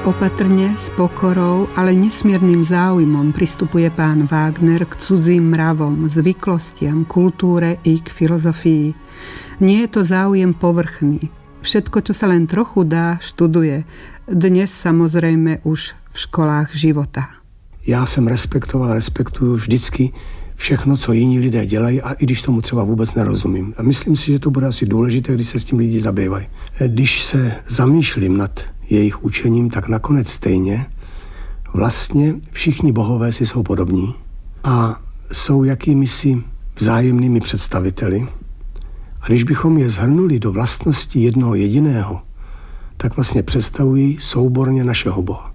Opatrne, s pokorou, ale nesmiernym záujmom pristupuje pán Wagner k cudzím mravom, zvyklostiam, kultúre i k filozofii. Nie je to záujem povrchný. Všetko, čo sa len trochu dá, študuje. Dnes samozrejme už v školách života. Já jsem respektuju vždycky všechno, co jiní lidé dělají, a i když tomu třeba vůbec nerozumím. A myslím si, že to bude asi důležité, když se s tím lidi zabývají. Když se zamýšlím nad jejich učením, tak nakonec stejně vlastně všichni bohové si jsou podobní a jsou jakýmisi vzájemnými představiteli. A když bychom je shrnuli do vlastnosti jednoho jediného, tak vlastně představují souborně našeho Boha.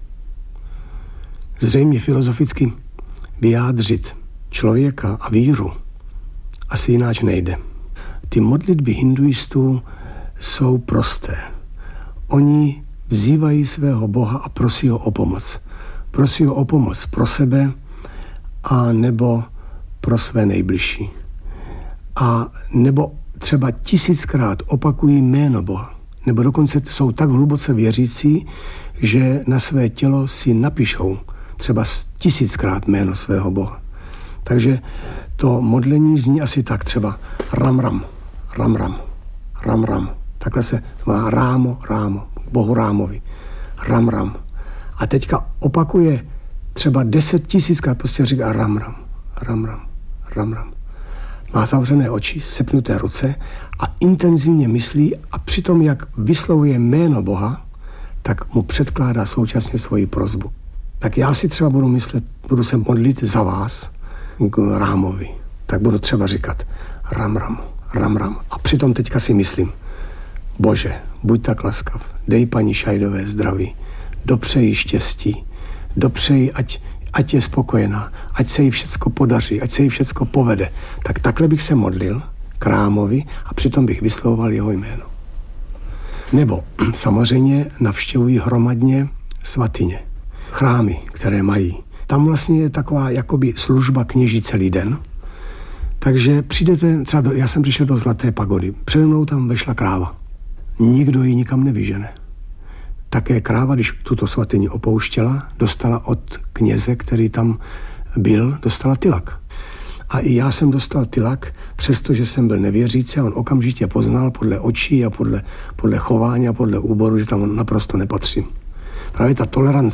Zřejmě filozoficky vyjádřit člověka a víru asi jináč nejde. Ty modlitby hinduistů jsou prosté. Oni vzývají svého Boha a prosí ho o pomoc. Prosí ho o pomoc pro sebe a nebo pro své nejbližší. A nebo třeba 1000krát opakují jméno Boha. Nebo dokonce jsou tak hluboce věřící, že na své tělo si napíšou třeba 1000krát jméno svého Boha. Takže to modlení zní asi tak, třeba ram ram, ram ram, ram ram. Takhle se má rámo, rámo, Bohu Rámovi, ram ram. A teďka opakuje třeba 10 000krát, prostě říká ram ram, ram ram, ram ram. Má zavřené oči, sepnuté ruce a intenzivně myslí a přitom, jak vyslovuje jméno Boha, tak mu předkládá současně svoji prosbu. Tak já si třeba budu se modlit za vás k Rámovi. Tak budu třeba říkat ram ram, ram ram. A přitom teďka si myslím, Bože, buď tak laskav, dej paní Šajdové zdraví, dopřeji štěstí, dopřeji, ať je spokojená, ať se jí všecko podaří, ať se jí všecko povede. Tak takhle bych se modlil k Rámovi a přitom bych vyslovoval jeho jméno. Nebo samozřejmě navštěvují hromadně svatyně, chrámy, které mají. Tam vlastně je taková jakoby služba kněží celý den. Takže přijdete, třeba já jsem přišel do Zlaté pagody, přede mnou tam vešla kráva. Nikdo ji nikam nevyžene. Také kráva, když tuto svatyni opouštěla, dostala od kněze, který tam byl, dostala tilak. A i já jsem dostal tilak, přestože jsem byl nevěřící, a on okamžitě poznal podle očí a podle chování a podle úboru, že tam naprosto nepatřím. Právě ta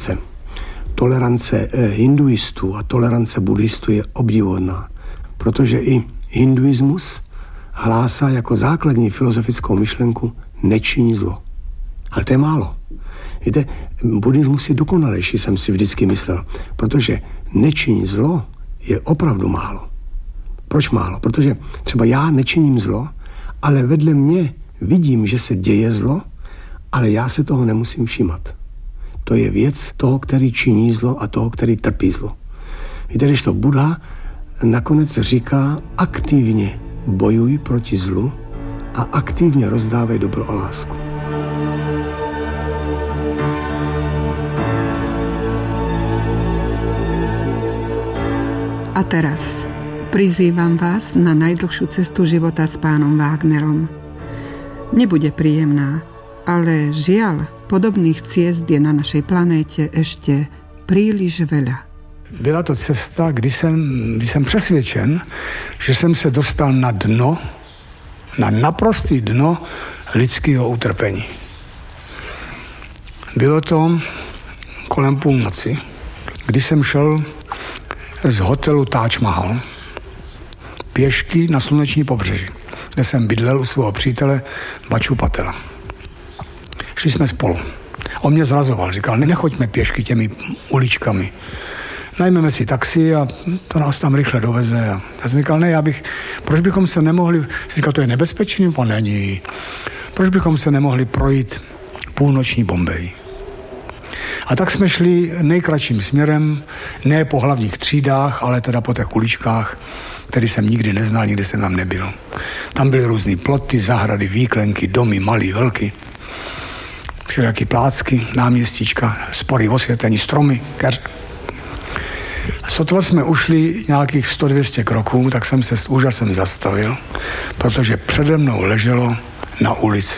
tolerance hinduistů a tolerance buddhistů je obdivuhodná, protože i hinduismus hlásá jako základní filozofickou myšlenku nečiní zlo. Ale to je málo. Víte, buddhismus je dokonalejší, jsem si vždycky myslel, protože nečiní zlo je opravdu málo. Proč málo? Protože třeba já nečiním zlo, ale vedle mě vidím, že se děje zlo, ale já se toho nemusím všímat. To je věc toho, který činí zlo a toho, který trpí zlo. Víte, když to Buddha nakonec říká, aktivně bojuj proti zlu a aktivně rozdávej dobro a lásku. A teraz prizývam vás na najdlhšiu cestu života s pánom Wagnerom. Nebude príjemná, ale žiaľ, podobných ciest je na našej planéte ešte príliš veľa. Byla to cesta, kdy jsem přesvědčen, že jsem se dostal na dno, na naprostý dno lidského utrpení. Bylo to kolem půlnoci, kdy jsem šel z hotelu Taj Mahal pěšky na sluneční pobřeží, kde jsem bydlel u svého přítele Baču Patela. Šli jsme spolu. On mě zrazoval, říkal, nechoďme pěšky těmi uličkami. Najmeme si taxi a to nás tam rychle doveze. A já jsem říkal, proč bychom se nemohli, říkal, to je nebezpečný, on není. Proč bychom se nemohli projít půlnoční Bombej? A tak jsme šli nejkratším směrem, ne po hlavních třídách, ale teda po těch uličkách, který jsem nikdy neznal, nikdy jsem tam nebyl. Tam byly různý ploty, zahrady, výklenky, domy, malý, velký. Všelijaký plácky, náměstíčka, spory osvětlení, stromy, keře. Sotva jsme ušli nějakých 100-200 kroků, tak jsem se s úžasem zastavil, protože přede mnou leželo na ulici